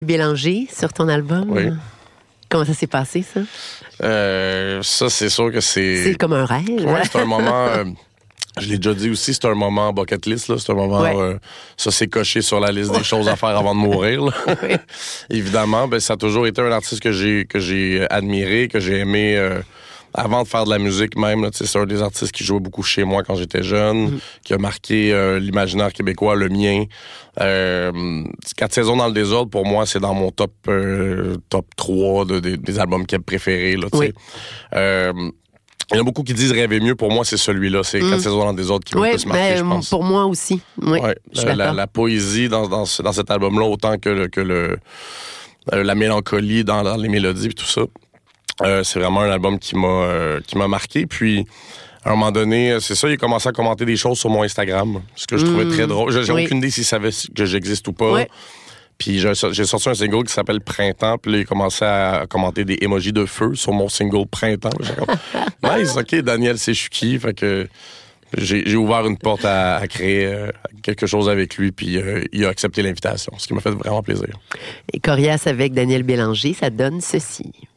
Bélanger sur ton album. Oui. Comment ça s'est passé, ça? Ça, c'est sûr que c'est... C'est comme un rêve. Oui, c'est un moment... je l'ai déjà dit aussi, c'est un moment bucket list. Là. C'est un moment... ça, c'est coché sur la liste des choses à faire avant de mourir. Là. Oui. Évidemment, ça a toujours été un artiste que j'ai admiré, que j'ai aimé... avant de faire de la musique même, là, c'est un des artistes qui jouait beaucoup chez moi quand j'étais jeune, qui a marqué l'imaginaire québécois, le mien. 4 saisons dans le désordre, pour moi, c'est dans mon top 3 des albums Keb préférés. Là, oui. Il y en a beaucoup qui disent Rêver mieux. Pour moi, c'est celui-là. C'est 4 saisons dans le désordre qui m'a le plus marqué, je pense. Pour moi aussi. Oui, la poésie dans cet album-là, autant que la mélancolie dans les mélodies et tout ça. C'est vraiment un album qui m'a marqué. Puis, à un moment donné, c'est ça, il a commencé à commenter des choses sur mon Instagram, ce que je trouvais très drôle. J'ai aucune idée s'il savait que j'existe ou pas. Oui. Puis, j'ai sorti un single qui s'appelle Printemps. Puis là, il a commencé à commenter des emojis de feu sur mon single Printemps. J'ai comme, nice, OK, Daniel, c'est qui. Fait que j'ai ouvert une porte à créer quelque chose avec lui, puis il a accepté l'invitation, ce qui m'a fait vraiment plaisir. Et Corias avec Daniel Bélanger, ça donne ceci.